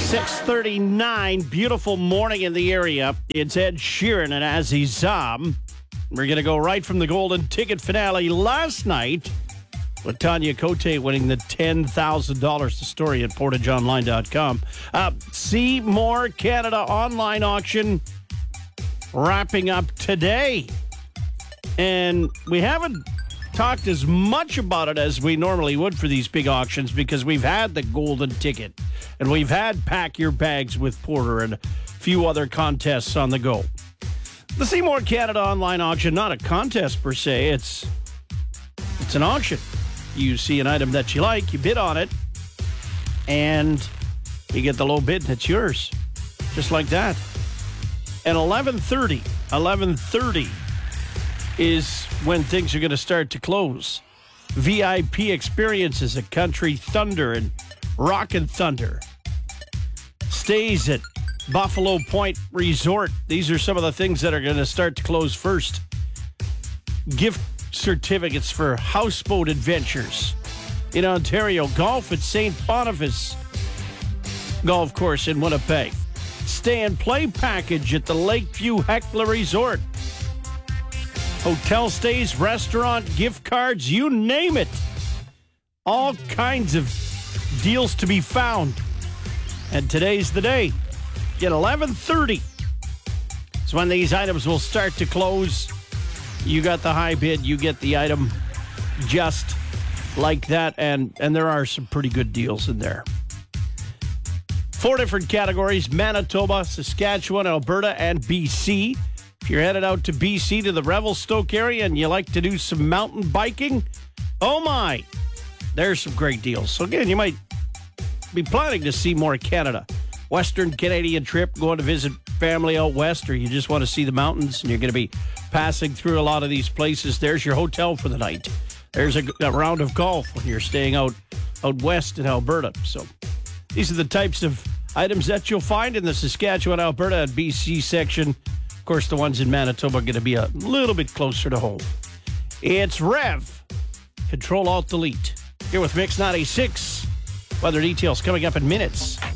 6:39, beautiful morning in the area. It's Ed Sheeran and Azizam. We're going to go right from the Golden Ticket finale last night with Tanya Cote winning the $10,000. The story at portageonline.com. Seymour Canada online auction wrapping up today. And we haven't talked as much about it as we normally would for these big auctions because we've had the Golden Ticket and we've had Pack Your Bags with Porter and a few other contests on the go. The Seymour Canada online auction, not a contest per se, it's an auction. You see an item that you like, you bid on it, and you get the low bid and it's yours. Just like that. And 11:30 is when things are going to start to close. VIP experiences at Country Thunder and Rockin' Thunder. Stays at Buffalo Point Resort. These are some of the things that are going to start to close first. Gift certificates for houseboat adventures in Ontario. Golf at St. Boniface Golf Course in Winnipeg. Stay and play package at the Lakeview Heckler Resort. Hotel stays, restaurant, gift cards, you name it. All kinds of deals to be found. And today's the day. At 11:30 is when these items will start to close. You got the high bid, you get the item just like that. And there are some pretty good deals in there. 4 different categories: Manitoba, Saskatchewan, Alberta, and BC. If you're headed out to BC to the Revelstoke area and you like to do some mountain biking, oh my, there's some great deals. So again, you might be planning to see more Canada. Western Canadian trip, going to visit family out west, or you just want to see the mountains and you're going to be passing through a lot of these places. There's your hotel for the night. There's a round of golf when you're staying out west in Alberta. So these are the types of items that you'll find in the Saskatchewan, Alberta, and BC section. Of course, the ones in Manitoba are going to be a little bit closer to home. It's Rev. Control-Alt-Delete. Here with Mix 96. Weather details coming up in minutes.